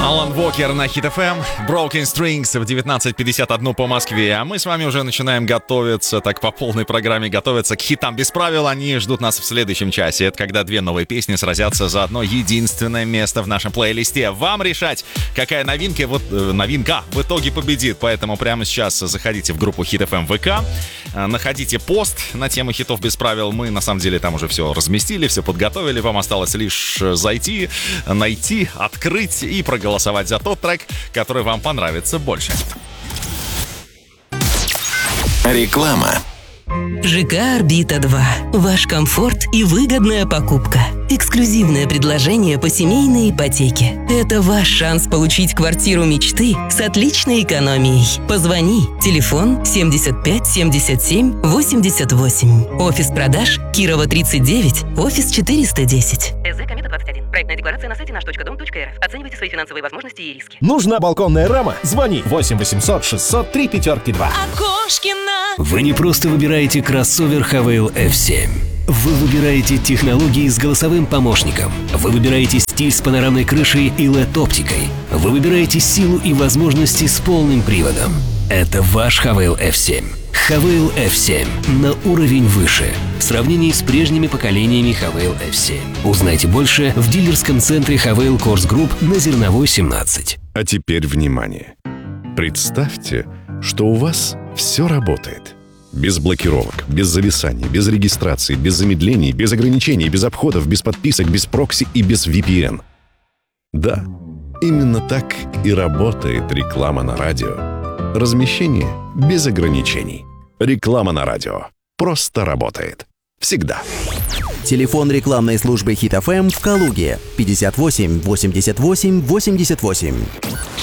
Алан Уокер на Hit FM, Broken Strings в 19:51 по Москве. А мы с вами уже начинаем готовиться, так по полной программе готовиться к хитам без правил. Они ждут нас в следующем часе. Это когда две новые песни сразятся за одно единственное место в нашем плейлисте. Вам решать, какая новинка в итоге победит. Поэтому прямо сейчас заходите в группу Hit FM ВК, находите пост на тему хитов без правил. Мы на самом деле там уже все разместили, все подготовили. Вам осталось лишь зайти, найти, открыть и проголосовать за тот трек, который вам понравится больше. Реклама. ЖК «Орбита-2». Ваш комфорт и выгодная покупка. Эксклюзивное предложение по семейной ипотеке. Это ваш шанс получить квартиру мечты с отличной экономией. Позвони. Телефон 75 77 88. Офис продаж Кирова 39, офис 410. СЗ Комета 21. Проектная декларация на сайте наш.дом.рф. Оценивайте свои финансовые возможности и риски. Нужна балконная рама? Звони 8 800 600 352. Окошкина. Вы не просто выбираете кроссовер Havail F7. Вы выбираете технологии с голосовым помощником. Вы выбираете стиль с панорамной крышей и LED-оптикой. Вы выбираете силу и возможности с полным приводом. Это ваш Havail F7. Havail F7 на уровень выше в сравнении с прежними поколениями Havail F7. Узнайте больше в дилерском центре Havail Course Group на Зерновой 17. А теперь внимание. Представьте, что у вас все работает. Без блокировок, без зависаний, без регистрации, без замедлений, без ограничений, без обходов, без подписок, без прокси и без VPN. Да, именно так и работает реклама на радио. Размещение без ограничений. Реклама на радио. Просто работает. Всегда. Телефон рекламной службы Hit FM в Калуге 58 88 88.